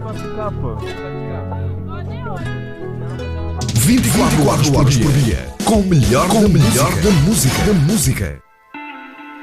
ficar, pô. 24 horas por dia, com o melhor da música.